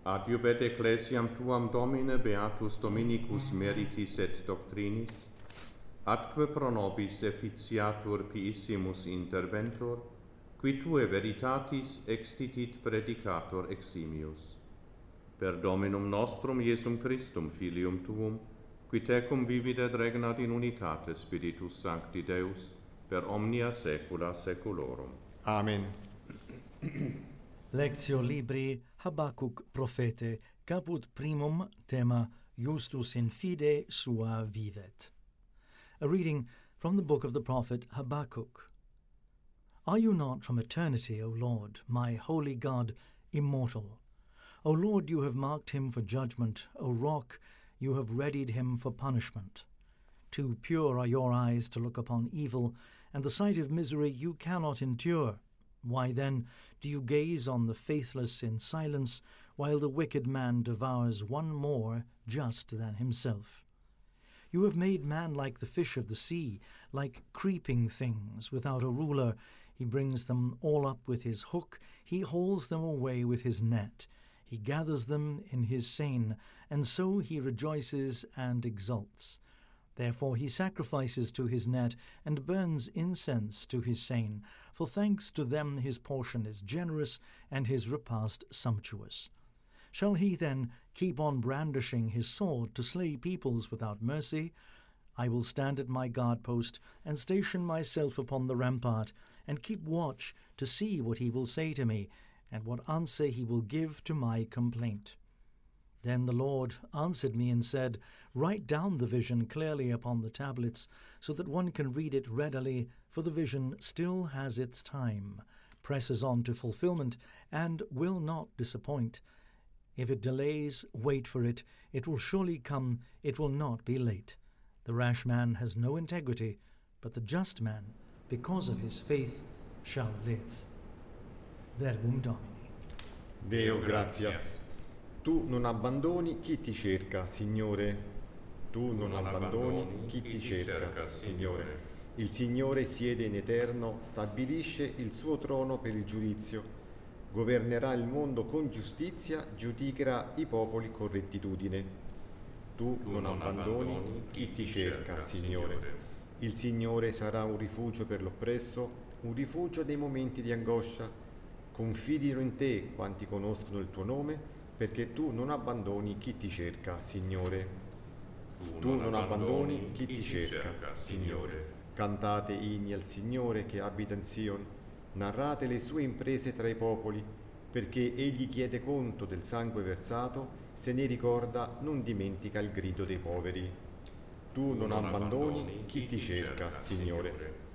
Adiubet ecclesiam tuam Domine beatus Dominicus meritis et doctrinis, atque pro nobis efficiatur piissimus interventor, qui tue veritatis extitit predicator eximius. Per Dominum nostrum Iesum Christum, Filium tuum, qui tecum vivit et regnat in unitate Spiritus Sancti Deus, per omnia saecula saeculorum. Amen. Lectio Libri Habacuc Prophete, caput primum, tema Justus in fide sua vivet. A reading from the book of the prophet Habacuc. Are you not from eternity, O Lord, my holy God, immortal? O Lord, you have marked him for judgment. O Rock, you have readied him for punishment. Too pure are your eyes to look upon evil, and the sight of misery you cannot endure. Why then do you gaze on the faithless in silence, while the wicked man devours one more just than himself? You have made man like the fish of the sea, like creeping things without a ruler. He brings them all up with his hook, he hauls them away with his net. He gathers them in his seine, and so he rejoices and exults. Therefore he sacrifices to his net, and burns incense to his seine. For thanks to them his portion is generous, and his repast sumptuous. Shall he then keep on brandishing his sword to slay peoples without mercy? I will stand at my guard post, and station myself upon the rampart, and keep watch to see what he will say to me, and what answer he will give to my complaint. Then the Lord answered me and said, Write down the vision clearly upon the tablets, so that one can read it readily, for the vision still has its time, presses on to fulfillment, and will not disappoint. If it delays, wait for it. It will surely come, it will not be late. The rash man has no integrity, but the just man, because of his faith, shall live. Verbum Domini. Deo gratias. Tu non abbandoni chi ti cerca, Signore. Tu non abbandoni chi ti cerca, Signore. Il Signore siede in eterno, stabilisce il suo trono per il giudizio. Governerà il mondo con giustizia, giudicherà i popoli con rettitudine. Tu non abbandoni chi ti cerca, Signore. Il Signore sarà un rifugio per l'oppresso, un rifugio nei momenti di angoscia. Confidino in te quanti conoscono il tuo nome, perché tu non abbandoni chi ti cerca, Signore. Tu non abbandoni chi ti cerca, Signore. Cantate inni al Signore che abita in Sion, narrate le sue imprese tra i popoli, perché egli chiede conto del sangue versato, se ne ricorda, non dimentica il grido dei poveri. Tu non abbandoni chi ti cerca, Signore.